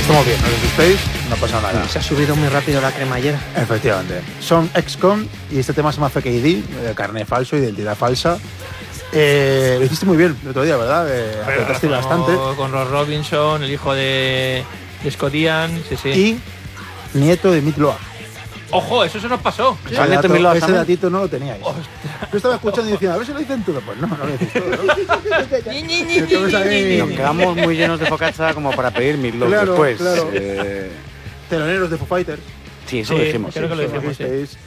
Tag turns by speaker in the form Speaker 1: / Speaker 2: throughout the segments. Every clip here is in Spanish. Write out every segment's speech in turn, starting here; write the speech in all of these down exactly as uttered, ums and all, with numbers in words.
Speaker 1: estamos bien, no os asustéis, no pasa nada.
Speaker 2: Se ha subido muy rápido la cremallera.
Speaker 1: Efectivamente. Son ex-con y este tema se llama Fake I D, eh, carné falso, identidad falsa. Eh, lo hiciste muy bien el otro día, ¿verdad? Eh, acertaste bastante.
Speaker 3: Con Ross Robinson, el hijo de, de Scott Ian, sí, sí.
Speaker 1: Y nieto de Meat Loaf.
Speaker 3: ¡Ojo! Eso se nos pasó.
Speaker 1: Ese, dato, ese datito no lo teníais. Yo estaba escuchando y decía, a ver si lo dicen todo. Pues no, no lo decís todo, ¿no?
Speaker 4: Nos quedamos muy llenos de focaccia como para pedir Meat Loaf
Speaker 1: claro,
Speaker 4: después.
Speaker 1: Claro.
Speaker 4: Eh...
Speaker 1: Teloneros de Foo Fighters.
Speaker 4: Sí, eso
Speaker 3: sí,
Speaker 4: lo dijimos.
Speaker 3: Creo
Speaker 4: sí,
Speaker 3: que lo dijimos,
Speaker 1: sí.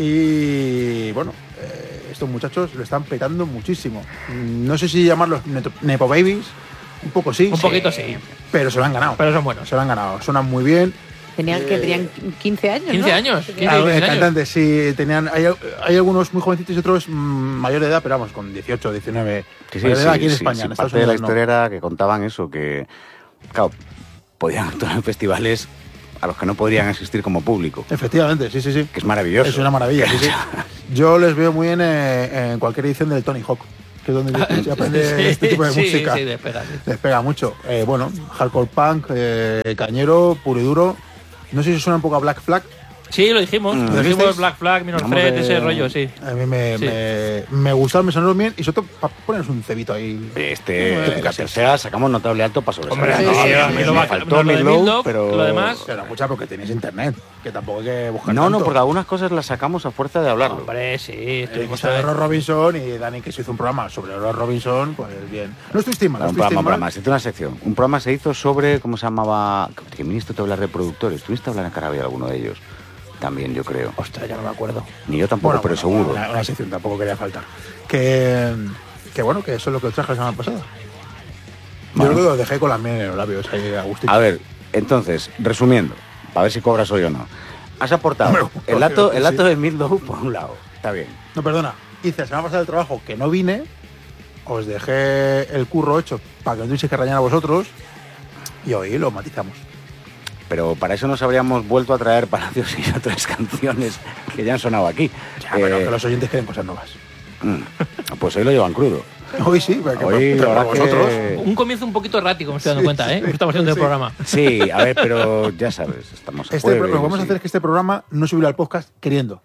Speaker 1: Y bueno, eh, estos muchachos lo están petando muchísimo. No sé si llamarlos Nepo Babies. Un poco sí.
Speaker 3: Un poquito sí.
Speaker 1: Pero se lo han ganado.
Speaker 3: Pero son buenos.
Speaker 1: Se lo han ganado. Suenan muy bien.
Speaker 5: Tenían que tenían quince años,
Speaker 3: quince
Speaker 5: ¿no?
Speaker 3: años. quince,
Speaker 1: Ah,
Speaker 3: quince
Speaker 1: cantantes, sí, tenían. Hay, hay algunos muy jovencitos y otros mmm, mayor de edad, pero vamos, con dieciocho, diecinueve.
Speaker 4: Sí, sí,
Speaker 1: mayor de edad
Speaker 4: sí,
Speaker 1: aquí en
Speaker 4: sí,
Speaker 1: España.
Speaker 4: sí,
Speaker 1: En Estados
Speaker 4: parte de la
Speaker 1: Unidos
Speaker 4: historia
Speaker 1: no.
Speaker 4: era que contaban eso, que, claro, podían actuar en festivales a los que no podrían asistir como público.
Speaker 1: Efectivamente, sí, sí, sí.
Speaker 4: Que es maravilloso.
Speaker 1: Es una maravilla, sí, sí. Yo les veo muy bien eh, en cualquier edición del Tony Hawk, que es donde se aprende
Speaker 3: sí,
Speaker 1: este tipo de
Speaker 3: sí,
Speaker 1: música.
Speaker 3: Sí, despega, sí.
Speaker 1: Despega mucho. Eh, bueno, hardcore punk, eh, cañero, puro y duro. No sé si suena un poco a Black Flag.
Speaker 3: Sí, lo dijimos.
Speaker 4: Mm.
Speaker 3: Lo dijimos Black Flag, Minor Threat, de... ese rollo, sí.
Speaker 1: A mí me,
Speaker 3: sí.
Speaker 1: me, me gustaron, me sonaron bien y sobre todo para ponernos un cebito ahí.
Speaker 4: Este, en la tercera sacamos notable alto para sobresalir.
Speaker 3: Hombre,
Speaker 4: no,
Speaker 3: sí, sí,
Speaker 4: no,
Speaker 3: sí,
Speaker 4: me,
Speaker 3: lo
Speaker 4: me
Speaker 3: va-
Speaker 4: faltó
Speaker 3: lo de
Speaker 4: Meat Loaf,
Speaker 3: Meat Loaf,
Speaker 4: pero...
Speaker 3: lo demás-
Speaker 1: Pero escucha, porque tenéis internet, que tampoco hay que buscar
Speaker 4: No,
Speaker 1: tanto.
Speaker 4: no, porque algunas cosas las sacamos a fuerza de hablarlo.
Speaker 3: Hombre, sí.
Speaker 1: El
Speaker 3: Estuvimos
Speaker 1: de
Speaker 3: a
Speaker 1: Ross Robinson y Dani, que se hizo un programa sobre Ross Robinson, pues bien. No estuvisteis mal, no
Speaker 4: un programa,
Speaker 1: estuvisteis
Speaker 4: un programa,
Speaker 1: mal.
Speaker 4: se hizo una sección. Un programa se hizo sobre, ¿cómo se llamaba? Que viniste tú a hablar de productores. ¿Tuviste a hablar en Carabia alguno de ellos? También, yo creo.
Speaker 3: Ostras, ya no me acuerdo.
Speaker 4: Ni yo tampoco,
Speaker 1: Bueno,
Speaker 4: pero
Speaker 1: bueno,
Speaker 4: seguro.
Speaker 1: Una, una sección tampoco quería faltar. Que, que bueno, que eso es lo que os traje la semana pasada.
Speaker 4: Bueno.
Speaker 1: Yo creo que lo dejé con las miel en los labios ahí a gustito.
Speaker 4: A ver, entonces, resumiendo, para ver si cobras hoy o no. Has aportado
Speaker 1: Hombre,
Speaker 4: el dato,
Speaker 1: sí.
Speaker 4: el dato de Meat Loaf por un lado. Está bien.
Speaker 1: No, perdona. Hice la semana pasada el trabajo que no vine. Os dejé el curro hecho para que no tuviese que rañar a vosotros. Y hoy lo matizamos.
Speaker 4: Pero para eso nos habríamos vuelto a traer Palacios y otras canciones que ya han sonado aquí.
Speaker 1: Ya, pero
Speaker 4: Eh,
Speaker 1: que los oyentes quieren cosas nuevas.
Speaker 4: mm, pues hoy lo llevan crudo.
Speaker 1: Hoy sí, porque
Speaker 4: Hoy,
Speaker 1: pero
Speaker 4: la
Speaker 1: para
Speaker 4: verdad
Speaker 1: vosotros.
Speaker 4: que-
Speaker 3: Un comienzo un poquito errático, me estoy dando
Speaker 1: Sí,
Speaker 3: cuenta,
Speaker 1: sí,
Speaker 3: ¿eh?
Speaker 1: sí.
Speaker 3: Estamos haciendo el
Speaker 1: Sí.
Speaker 3: programa.
Speaker 4: Sí, a ver, pero ya sabes, estamos a
Speaker 1: Este,
Speaker 4: jueves,
Speaker 1: lo que vamos a
Speaker 4: sí.
Speaker 1: hacer es que este programa no subirá al podcast queriendo.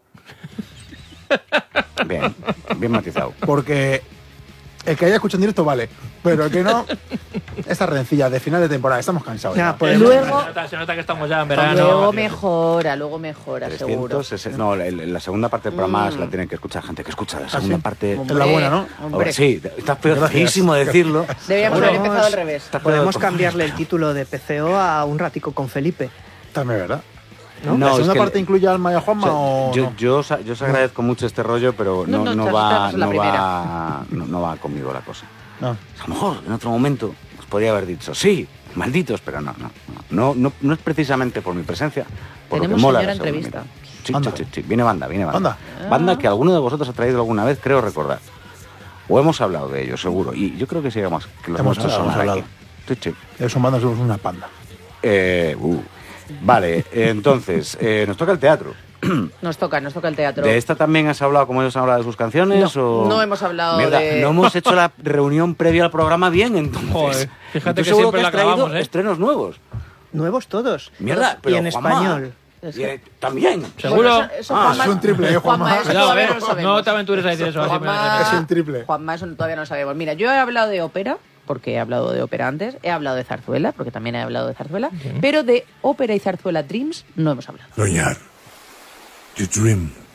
Speaker 4: Bien, bien matizado.
Speaker 1: Porque el que haya escuchado en directo vale. Pero el que no, esta rencilla de final de temporada, estamos cansados.
Speaker 2: Ya,
Speaker 1: ya.
Speaker 2: pues,
Speaker 5: Luego,
Speaker 3: Se nota, se nota que estamos ya en verano.
Speaker 5: luego mejora, luego mejora, seguro.
Speaker 4: trescientos sesenta No, el- la segunda parte del programa la tienen que escuchar gente que escucha la segunda
Speaker 1: sí?
Speaker 4: parte.
Speaker 1: Es la buena, ¿no?
Speaker 5: Hombre,
Speaker 4: Sí, está feísimo decirlo.
Speaker 5: deberíamos haber empezado al revés.
Speaker 4: Está
Speaker 2: Podemos
Speaker 4: peor.
Speaker 2: cambiarle el título de P C O a Un ratico con Felipe.
Speaker 1: También, ¿verdad?
Speaker 4: No,
Speaker 1: ¿La
Speaker 4: es
Speaker 1: segunda
Speaker 4: que-
Speaker 1: parte incluye a Alma y a Juanma o,
Speaker 4: O sea, yo,
Speaker 1: no?
Speaker 4: yo, os, yo os agradezco mucho este rollo, pero no,
Speaker 5: No, no,
Speaker 4: no
Speaker 5: estás-
Speaker 4: va,
Speaker 5: estamos en la
Speaker 4: no,
Speaker 5: primera.
Speaker 4: va, no, no va conmigo la cosa.
Speaker 1: No.
Speaker 4: A lo mejor en otro momento os podría haber dicho, sí, malditos, pero no, no, no, no, no, no es precisamente por mi presencia, por lo
Speaker 5: Tenemos
Speaker 4: que mola
Speaker 5: señora
Speaker 4: la segunda
Speaker 5: entrevista.
Speaker 4: mitad. Sí,
Speaker 1: Anda.
Speaker 4: sí, sí, sí, viene banda, viene banda.
Speaker 1: Anda.
Speaker 4: Banda que alguno de vosotros ha traído alguna vez, creo recordar. O hemos hablado de ello, seguro. Y yo creo que sí, hemos, que los
Speaker 1: Hemos
Speaker 4: hemos hecho
Speaker 1: hablado,
Speaker 4: sonar
Speaker 1: hemos
Speaker 4: aquí. Sí, sí.
Speaker 1: Esos bandas somos una panda.
Speaker 4: Eh, uh. Vale, entonces, eh, nos toca el teatro.
Speaker 5: Nos toca, nos toca el teatro.
Speaker 4: ¿De esta también has hablado como ellos han hablado de sus canciones?
Speaker 5: No,
Speaker 4: o...
Speaker 5: no hemos hablado
Speaker 4: Mierda,
Speaker 5: de-
Speaker 4: no hemos hecho la reunión previa al programa bien, entonces.
Speaker 3: Joder, fíjate
Speaker 4: Estoy
Speaker 3: que
Speaker 4: seguro
Speaker 3: siempre
Speaker 4: has
Speaker 3: la
Speaker 4: traído
Speaker 3: clavamos, ¿eh?
Speaker 4: estrenos nuevos.
Speaker 2: Nuevos todos.
Speaker 4: Mierda,
Speaker 2: y
Speaker 4: pero
Speaker 2: en
Speaker 4: Juanma,
Speaker 2: español.
Speaker 4: y, eh, también.
Speaker 3: ¿Seguro?
Speaker 5: Bueno, eso, eso
Speaker 4: Ah,
Speaker 5: Juanma-
Speaker 1: es un triple, ¿eh, Juanma?
Speaker 5: Juanma, eso
Speaker 3: Cuidado,
Speaker 5: todavía
Speaker 3: ¿eh?
Speaker 5: no lo sabemos.
Speaker 3: No te aventures a decir eso. así me-
Speaker 5: Juanma,
Speaker 1: Es un triple.
Speaker 5: Juanma, eso todavía no lo sabemos. Mira, yo he hablado de ópera, porque he hablado de ópera antes, he hablado de zarzuela, porque también he hablado de zarzuela, pero de ópera y zarzuela Dreams no hemos hablado.
Speaker 6: Doñar, you dream